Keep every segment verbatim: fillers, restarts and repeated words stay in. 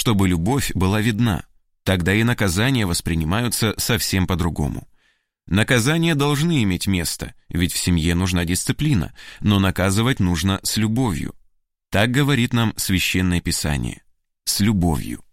чтобы любовь была видна. Тогда и наказания воспринимаются совсем по-другому. Наказания должны иметь место, ведь в семье нужна дисциплина, но наказывать нужно с любовью. Так говорит нам Священное Писание. С любовью.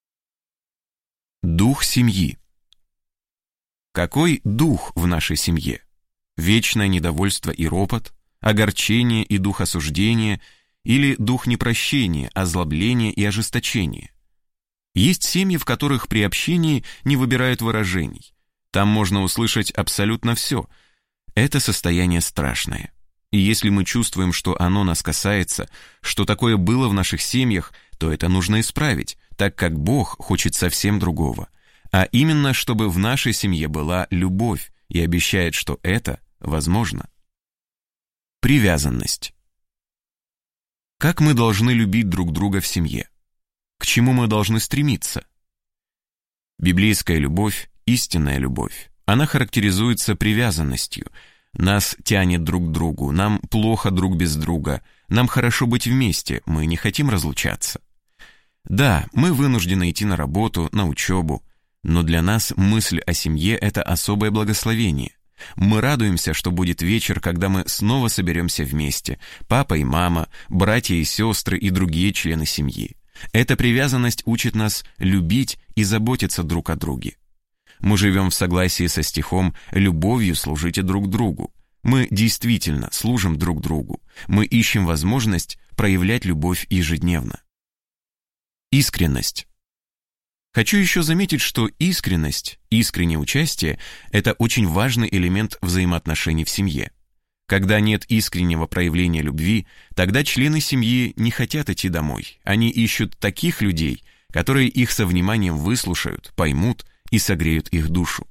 Дух семьи. Какой дух в нашей семье? Вечное недовольство и ропот, огорчение и дух осуждения или дух непрощения, озлобления и ожесточения? Есть семьи, в которых при общении не выбирают выражений. Там можно услышать абсолютно все. Это состояние страшное. И если мы чувствуем, что оно нас касается, что такое было в наших семьях, то это нужно исправить, так как Бог хочет совсем другого. А именно, чтобы в нашей семье была любовь, и обещает, что это возможно. Привязанность. Как мы должны любить друг друга в семье? К чему мы должны стремиться? Библейская любовь – истинная любовь. Она характеризуется привязанностью. Нас тянет друг к другу, нам плохо друг без друга, нам хорошо быть вместе, мы не хотим разлучаться. Да, мы вынуждены идти на работу, на учебу, но для нас мысль о семье – это особое благословение. Мы радуемся, что будет вечер, когда мы снова соберемся вместе, папа и мама, братья и сестры и другие члены семьи. Эта привязанность учит нас любить и заботиться друг о друге. Мы живем в согласии со стихом «любовью служите друг другу». Мы действительно служим друг другу. Мы ищем возможность проявлять любовь ежедневно. Искренность. Хочу еще заметить, что искренность, искреннее участие – это очень важный элемент взаимоотношений в семье. Когда нет искреннего проявления любви, тогда члены семьи не хотят идти домой. Они ищут таких людей, которые их со вниманием выслушают, поймут и согреют их душу.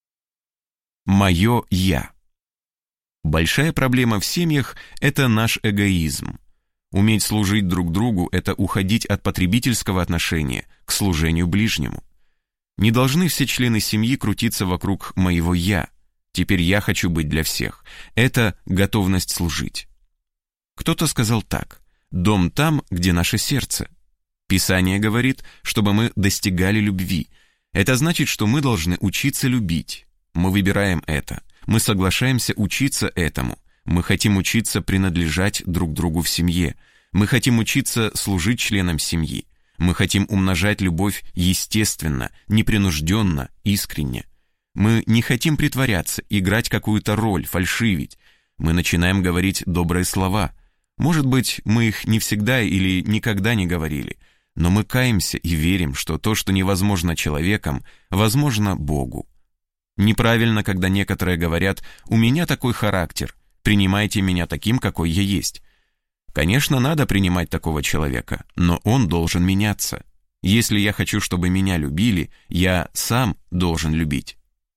Мое «я». Большая проблема в семьях – это наш эгоизм. Уметь служить друг другу – это уходить от потребительского отношения к служению ближнему. Не должны все члены семьи крутиться вокруг моего «я». Теперь я хочу быть для всех. Это готовность служить. Кто-то сказал так: «Дом там, где наше сердце». Писание говорит, чтобы мы достигали любви. Это значит, что мы должны учиться любить. Мы выбираем это. Мы соглашаемся учиться этому. Мы хотим учиться принадлежать друг другу в семье. Мы хотим учиться служить членам семьи. Мы хотим умножать любовь естественно, непринужденно, искренне. Мы не хотим притворяться, играть какую-то роль, фальшивить. Мы начинаем говорить добрые слова. Может быть, мы их не всегда или никогда не говорили, но мы каемся и верим, что то, что невозможно человеком, возможно Богу. Неправильно, когда некоторые говорят: «У меня такой характер, принимайте меня таким, какой я есть». Конечно, надо принимать такого человека, но он должен меняться. Если я хочу, чтобы меня любили, я сам должен любить.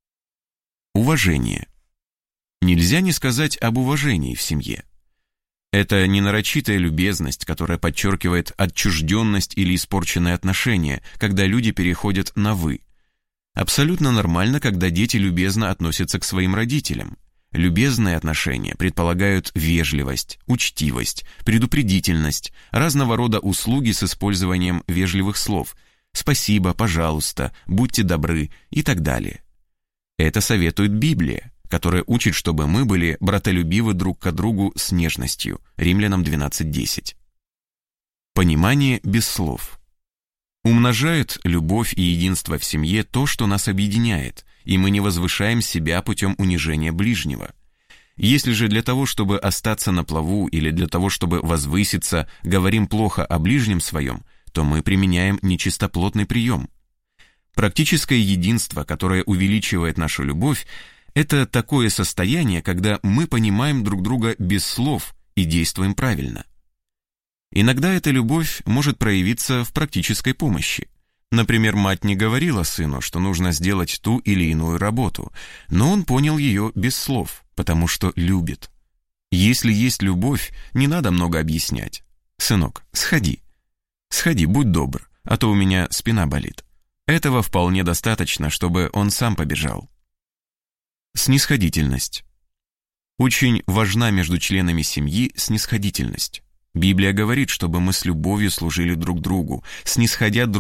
Уважение. Нельзя не сказать об уважении в семье. Это не нарочитая любезность, которая подчеркивает отчужденность или испорченные отношения, когда люди переходят на «вы». Абсолютно нормально, когда дети любезно относятся к своим родителям. Любезные отношения предполагают вежливость, учтивость, предупредительность, разного рода услуги с использованием вежливых слов «спасибо», «пожалуйста», «будьте добры» и так далее. Это советует Библия, которая учит, чтобы мы были братолюбивы друг к другу с нежностью. Римлянам двенадцать десять. Понимание без слов. Умножает любовь и единство в семье то, что нас объединяет, и мы не возвышаем себя путем унижения ближнего. Если же для того, чтобы остаться на плаву, или для того, чтобы возвыситься, говорим плохо о ближнем своем, то мы применяем нечистоплотный прием. Практическое единство, которое увеличивает нашу любовь, это такое состояние, когда мы понимаем друг друга без слов и действуем правильно. Иногда эта любовь может проявиться в практической помощи. Например, мать не говорила сыну, что нужно сделать ту или иную работу, но он понял ее без слов, потому что любит. Если есть любовь, не надо много объяснять. «Сынок, сходи. Сходи, будь добр, а то у меня спина болит». Этого вполне достаточно, чтобы он сам побежал. Снисходительность. Очень важна между членами семьи снисходительность. Библия говорит, чтобы мы с любовью служили друг другу, снисходя друг